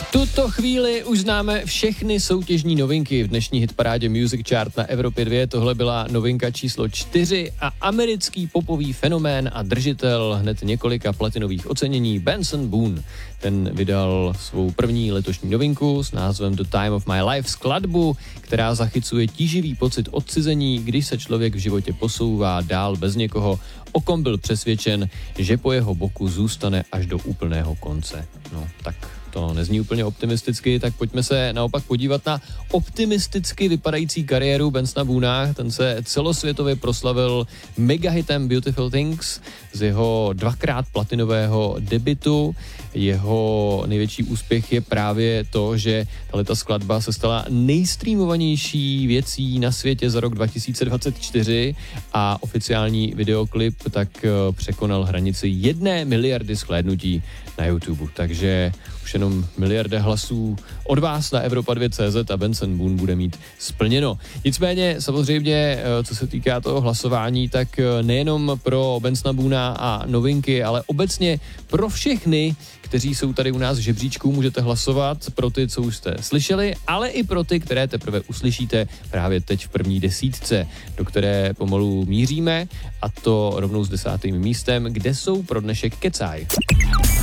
Tuto chvíli už známe všechny soutěžní novinky v dnešní hitparádě Music Chart na Evropě 2. Tohle byla novinka číslo 4 a americký popový fenomén a držitel hned několika platinových ocenění Benson Boone. Ten vydal svou první letošní novinku s názvem The Time of My Life, skladbu, která zachycuje tíživý pocit odcizení, když se člověk v životě posouvá dál bez někoho, o kom byl přesvědčen, že po jeho boku zůstane až do úplného konce. No, tak to nezní úplně optimisticky, tak pojďme se naopak podívat na optimisticky vypadající kariéru Bensona Boona. Ten se celosvětově proslavil megahitem Beautiful Things z jeho 2x platinového debutu. Jeho největší úspěch je právě to, že tato skladba se stala nejstreamovanější věcí na světě za rok 2024 a oficiální videoklip tak překonal hranici 1 miliardy shlédnutí na YouTube. Takže už jenom miliarda hlasů od vás na Evropa2.cz a Benson Boone bude mít splněno. Nicméně samozřejmě, co se týká toho hlasování, tak nejenom pro Bensona Boona a novinky, ale obecně pro všechny, kteří jsou tady u nás v žebříčku, můžete hlasovat pro ty, co už jste slyšeli, ale i pro ty, které teprve uslyšíte právě teď v první desítce, do které pomalu míříme, a to rovnou s 10. místem, kde jsou pro dnešek Kecaj.